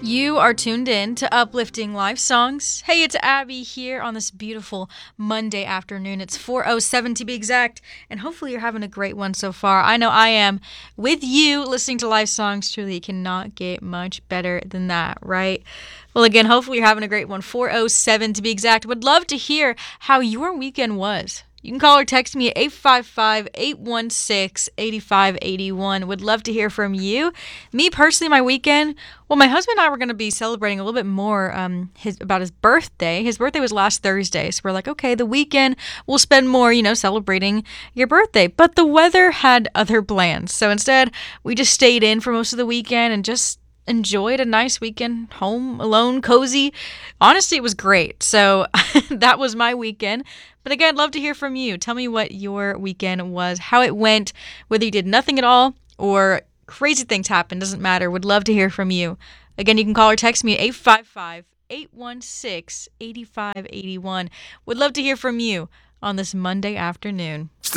You are tuned in to Uplifting Life Songs. Hey, it's Abby here on this beautiful Monday afternoon. It's 4:07 to be exact, and hopefully you're having a great one so far. I know I am. With you listening to life songs, truly it cannot get much better than that, right? Well, again, hopefully you're having a great one. 4:07 to be exact. Would love to hear how your weekend was. You can call or text me at 855-816-8581. Would love to hear from you. Me personally, my weekend, well, my husband and I were going to be celebrating a little bit more about his birthday. His birthday was last Thursday, so we're like, okay, the weekend we'll spend more, celebrating your birthday. But the weather had other plans, so instead we just stayed in for most of the weekend and just enjoyed a nice weekend, home, alone, cozy. Honestly, it was great. So that was my weekend. But again, I'd love to hear from you. Tell me what your weekend was, how it went, whether you did nothing at all or crazy things happened. Doesn't matter. Would love to hear from you. Again, you can call or text me at 855-816-8581. Would love to hear from you on this Monday afternoon.